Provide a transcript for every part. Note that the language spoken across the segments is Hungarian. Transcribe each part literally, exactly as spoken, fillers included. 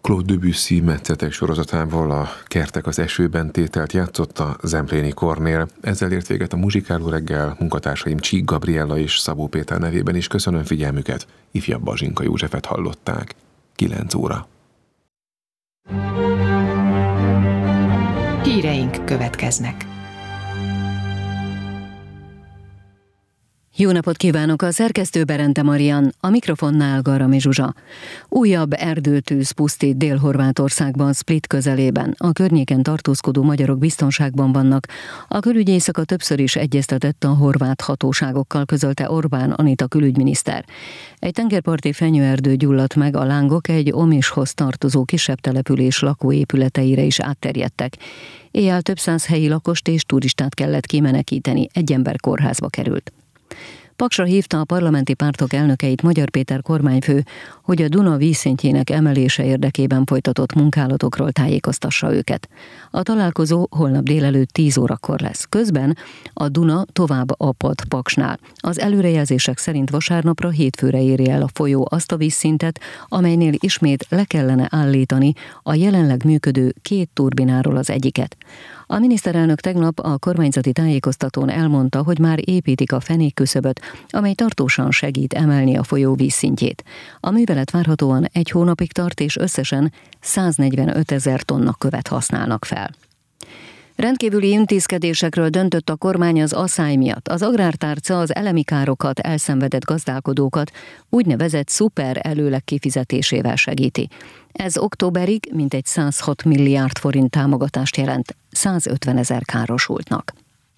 Claude Debussy metszetek sorozatával a Kertek az esőben tételt játszott a Zempléni Kornél. Ezzel ért véget a Muzsikáló reggel, munkatársaim Csík Gabriella és Szabó Péter nevében is köszönöm figyelmüket. Ifjabb Bazsinka Józsefet hallották. kilenc óra. Híreink következnek. Jó napot kívánok, a szerkesztő Berente Marian, a mikrofonnál Garami Zsuzsa. Újabb erdőtűz pusztít Dél-Horvátországban, Split közelében. A környéken tartózkodó magyarok biztonságban vannak. A külügyészaka többször is egyeztetett a horvát hatóságokkal, közölte Orbán Anita külügyminiszter. Egy tengerparti fenyőerdő gyulladt meg, a lángok egy Omishoz tartozó kisebb település lakóépületeire is átterjedtek. Éjjel több száz helyi lakost és turistát kellett kimenekíteni, egy ember kórházba került. Paksra hívta a parlamenti pártok elnökeit Magyar Péter kormányfő, hogy a Duna vízszintjének emelése érdekében folytatott munkálatokról tájékoztassa őket. A találkozó holnap délelőtt tíz órakor lesz. Közben a Duna tovább apad Paksnál. Az előrejelzések szerint vasárnapra hétfőre éri el a folyó azt a vízszintet, amelynél ismét le kellene állítani a jelenleg működő két turbináról az egyiket. A miniszterelnök tegnap a kormányzati tájékoztatón elmondta, hogy már építik a fenékküszöböt, amely tartósan segít emelni a folyó vízszintjét. A művelet várhatóan egy hónapig tart, és összesen száznegyvenöt ezer tonna követ használnak fel. Rendkívüli intézkedésekről döntött a kormány az asszály miatt. Az agrártárca az elemi károkat elszenvedett gazdálkodókat úgynevezett szuper előleg kifizetésével segíti. Ez októberig mintegy százhat milliárd forint támogatást jelent százötven ezer károsultnak.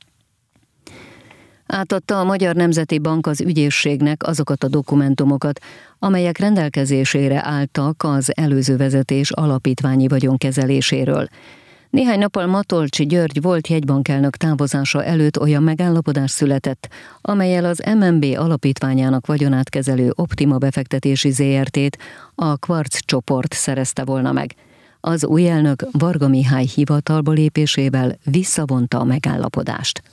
Átadta a Magyar Nemzeti Bank az ügyészségnek azokat a dokumentumokat, amelyek rendelkezésére álltak az előző vezetés alapítványi vagyonkezeléséről. Néhány nappal Matolcsy György volt jegybankelnök távozása előtt olyan megállapodás született, amellyel az em en bé alapítványának vagyonát kezelő Optima befektetési zé er té-t a Quartz csoport szerezte volna meg. Az új elnök Varga Mihály hivatalba lépésével visszavonta a megállapodást.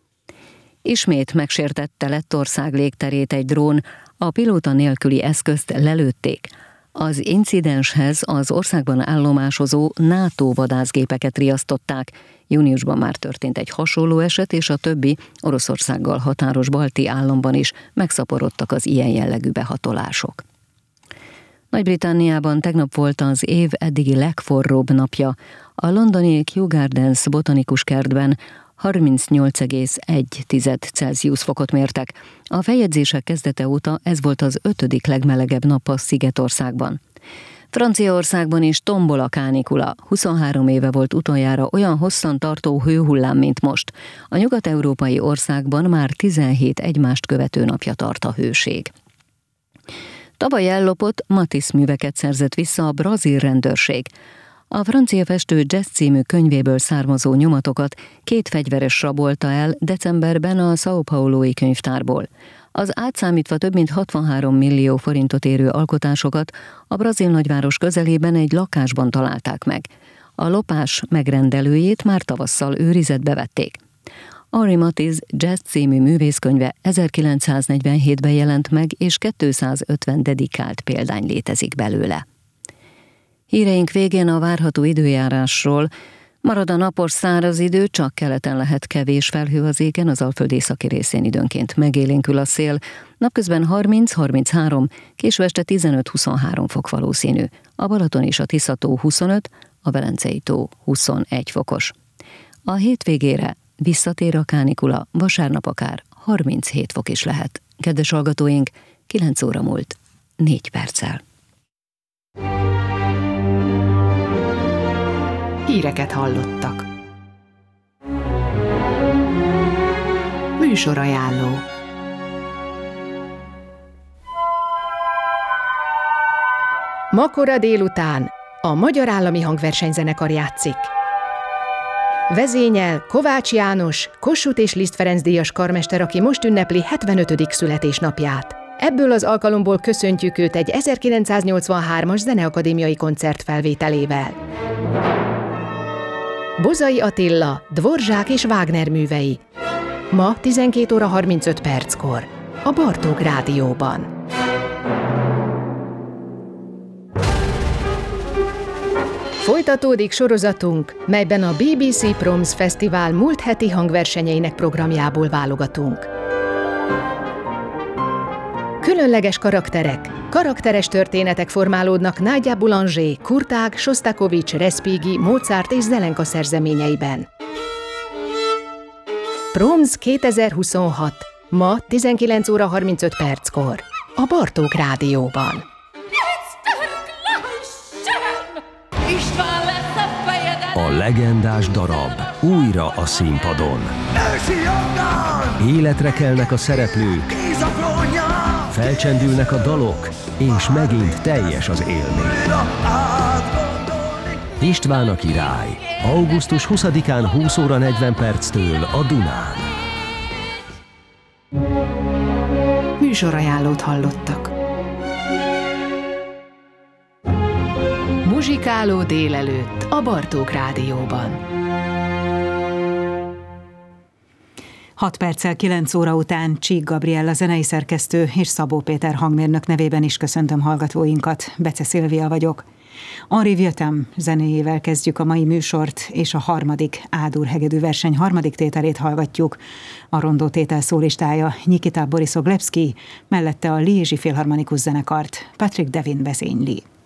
Ismét megsértette Lettország légterét egy drón, a pilóta nélküli eszközt lelőtték. Az incidenshez az országban állomásozó NATO vadászgépeket riasztották. Júniusban már történt egy hasonló eset, és a többi Oroszországgal határos balti államban is megszaporodtak az ilyen jellegű behatolások. Nagy-Britanniában tegnap volt az év eddigi legforróbb napja. A londoni Kew Gardens botanikus kertben harmincnyolc egész egy Celsius fokot mértek. A feljegyzések kezdete óta ez volt az ötödik legmelegebb nap a Szigetországban. Franciaországban is tombol a kánikula. huszonhárom éve volt utoljára olyan hosszan tartó hőhullám, mint most. A nyugat-európai országban már tizenhét egymást követő napja tart a hőség. Tavaly ellopott Matisse műveket szerzett vissza a brazil rendőrség. A francia festő Jazz című könyvéből származó nyomatokat két fegyveres rabolta el decemberben a São Paulo-i könyvtárból. Az átszámítva több mint hatvanhárom millió forintot érő alkotásokat a brazil nagyváros közelében egy lakásban találták meg. A lopás megrendelőjét már tavasszal őrizetbe vették. Henri Matisse Jazz című művészkönyve ezerkilencszáznegyvenhétben jelent meg, és kétszázötven dedikált példány létezik belőle. Híreink végén a várható időjárásról. Marad a napos száraz idő, csak keleten lehet kevés felhő az égen, az Alföld északi részén időnként megélénkül a szél. Napközben harminc-harminchárom, késő este tizenöt-huszonhárom fok valószínű. A Balaton és a Tisza-tó huszonöt, a Velencei-tó huszonegy fokos. A hétvégére visszatér a kánikula, vasárnap akár harminchét fok is lehet. Kedves hallgatóink, kilenc óra múlt, négy perccel. Híreket hallottak. Műsorajánló. Ma kora délután a Magyar Állami Hangversenyzenekar játszik. Vezényel Kovács János, Kossuth és Liszt Ferenc díjas karmester, aki most ünnepli hetvenötödik születésnapját. Ebből az alkalomból köszöntjük őt egy ezerkilencszáznyolcvanhármas zeneakadémiai koncert felvételével. Bozai Attila, Dvorzsák és Wagner művei. Ma tizenkét óra harmincöt perckor. A Bartók Rádióban. Folytatódik sorozatunk, melyben a bé bé cé Proms Fesztivál múlt heti hangversenyeinek programjából válogatunk. Különleges karakterek, karakteres történetek formálódnak Nadia Boulanger, Kurtág, Sostakovics, Respighi, Mozart és Zelenka szerzeményeiben. Proms kétezer-huszonhat. Ma tizenkilenc óra harmincöt perckor. A Bartók Rádióban. A legendás darab újra a színpadon. Életre kelnek a szereplők, felcsendülnek a dalok, és megint teljes az élmény. István a király. augusztus huszadikán húsz óra negyven perctől a Dunán. Műsorajánlót hallottak. Muzsikáló délelőtt a Bartók Rádióban. hat perccel kilenc óra után Csík Gabriella zenei szerkesztő és Szabó Péter hangmérnök nevében is köszöntöm hallgatóinkat. Bece Szilvia vagyok. Henri Vieuxtemps zenéjével kezdjük a mai műsort, és a harmadik A-dur hegedű verseny harmadik tételét hallgatjuk. A rondó tétel szólistája Nikita Boriszoglebszky, mellette a Liézsi Filharmonikus Zenekart Patrick Devin vezényli.